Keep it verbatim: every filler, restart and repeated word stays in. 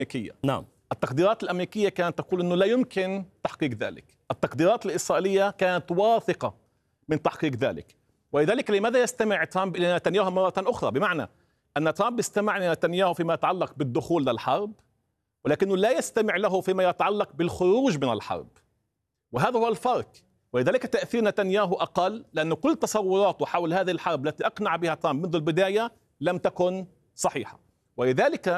الأمريكية. نعم. التقديرات الأمريكية كانت تقول أنه لا يمكن تحقيق ذلك. التقديرات الإسرائيلية كانت واثقة من تحقيق ذلك. ولذلك لماذا يستمع ترامب إلى نتنياهو مرة أخرى؟ بمعنى أن ترامب استمع إلى نتنياهو فيما يتعلق بالدخول للحرب، ولكنه لا يستمع له فيما يتعلق بالخروج من الحرب. وهذا هو الفرق. ولذلك تأثير نتنياهو أقل، لأن كل تصوراته حول هذه الحرب التي أقنع بها ترامب منذ البداية لم تكن صحيحة. ولذلك